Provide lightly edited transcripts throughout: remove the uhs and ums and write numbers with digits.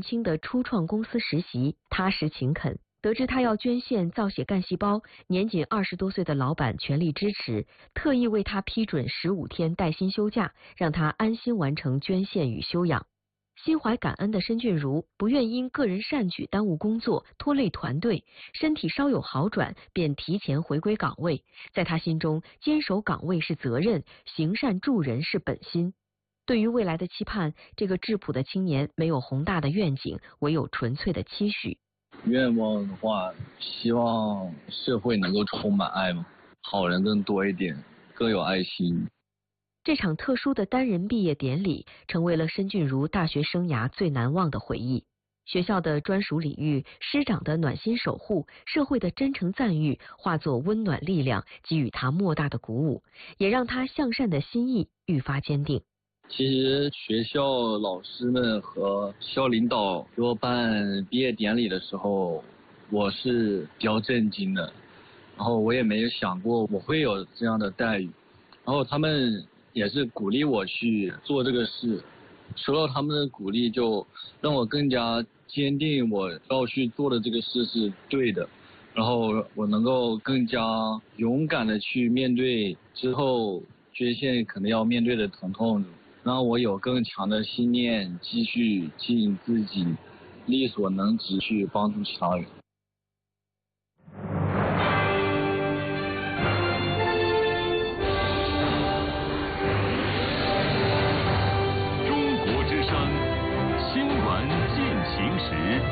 轻的初创公司实习，踏实勤恳。得知他要捐献造血干细胞，年仅20多岁的老板全力支持，特意为他批准15天带薪休假，让他安心完成捐献与休养。心怀感恩的申俊如不愿因个人善举耽误工作，拖累团队，身体稍有好转便提前回归岗位。在他心中，坚守岗位是责任，行善助人是本心。对于未来的期盼，这个质朴的青年没有宏大的愿景，唯有纯粹的期许。 愿望的话，希望社会能够充满爱嘛，好人更多一点，更有爱心。 这场特殊的单人毕业典礼，成为了申俊如大学生涯最难忘的回忆。学校的专属礼遇，师长的暖心守护，社会的真诚赞誉，化作温暖力量，给予他莫大的鼓舞，也让他向善的心意愈发坚定。 其实学校老师们和校领导给我办毕业典礼的时候，我是比较震惊的，然后我也没有想过我会有这样的待遇，然后他们也是鼓励我去做这个事，受到他们的鼓励，就让我更加坚定我要去做的这个事是对的，然后我能够更加勇敢的去面对之后捐献可能要面对的疼痛，让我有更强的信念，继续尽自己力所能及去帮助其他人。 中国之声新闻进行时。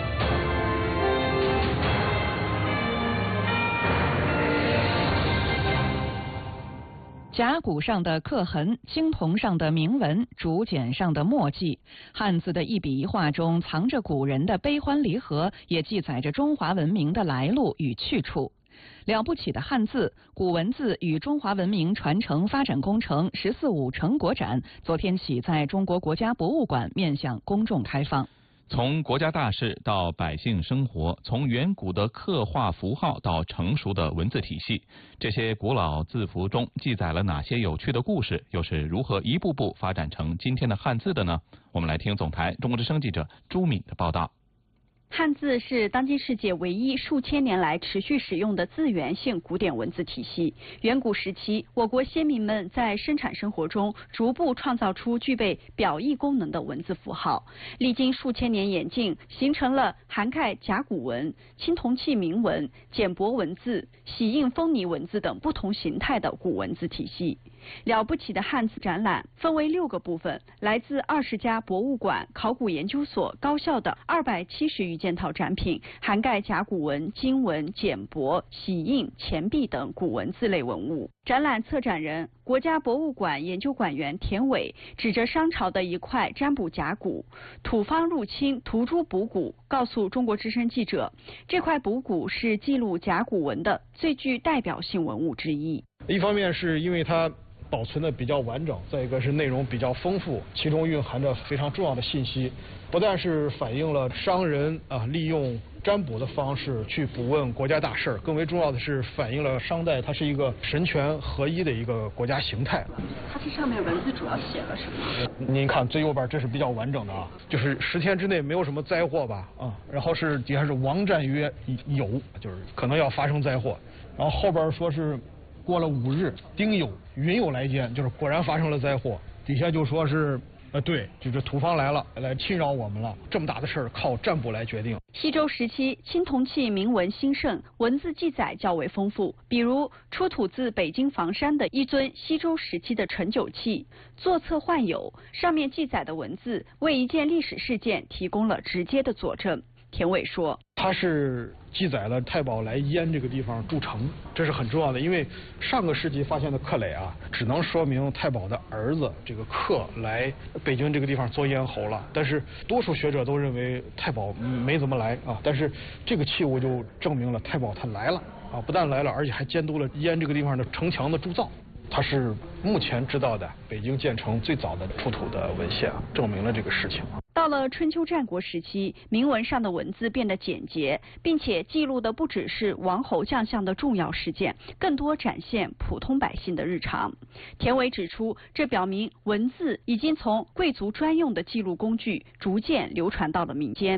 甲骨上的刻痕，青铜上的铭文，竹简上的墨迹，汉字的一笔一画中藏着古人的悲欢离合，也记载着中华文明的来路与去处。了不起的汉字，古文字与中华文明传承发展工程“14·5”成果展昨天起在中国国家博物馆面向公众开放。 从国家大事到百姓生活，从远古的刻画符号到成熟的文字体系，这些古老字符中记载了哪些有趣的故事，又是如何一步步发展成今天的汉字的呢？我们来听总台中国之声记者朱敏的报道。 汉字是当今世界唯一数千年来持续使用的字源性古典文字体系。远古时期，我国先民们在生产生活中逐步创造出具备表意功能的文字符号，历经数千年演进，形成了涵盖甲骨文、青铜器铭文、简帛文字、玺印封泥文字等不同形态的古文字体系。了不起的汉字展览分为6个部分，来自20家博物馆、考古研究所、高校的270余件套展品，涵盖甲骨文、金文、简帛、玺印、钱币等古文字类文物。展览策展人、国家博物馆研究馆员田伟指着商朝的一块占卜甲骨，土方入侵，涂诸卜骨，告诉中国之声记者，这块卜骨是记录甲骨文的最具代表性文物之一。 一方面是因为它保存的比较完整，再一个是内容比较丰富，其中蕴含着非常重要的信息，不但是反映了商人利用占卜的方式去卜问国家大事，更为重要的是反映了商代它是一个神权合一的一个国家形态。 它这上面文字主要写了什么？ 您看最右边这是比较完整的就是10天之内没有什么灾祸吧然后是底下是王战曰有，就是可能要发生灾祸，然后后边说是过了5日，丁酉，云有来见，就是果然发生了灾祸。底下就说是对，就是土方来了，来侵扰我们了。这么大的事儿靠占卜来决定。 西周时期，青铜器铭文兴盛，文字记载较为丰富。比如出土自北京房山的一尊西周时期的盛酒器，座侧幻有，上面记载的文字为一件历史事件提供了直接的佐证。田伟说， 它是记载了太保来燕这个地方筑城，这是很重要的，因为上个世纪发现的刻垒只能说明太保的儿子这个克来北京这个地方做咽喉了，但是多数学者都认为太保没怎么来但是这个器物就证明了太保他来了不但来了，而且还监督了燕这个地方的城墙的铸造。它是目前知道的北京建成最早的出土的文献证明了这个事情。 到了春秋战国时期，铭文上的文字变得简洁，并且记录的不只是王侯将相的重要事件，更多展现普通百姓的日常。田伟指出，这表明文字已经从贵族专用的记录工具逐渐流传到了民间。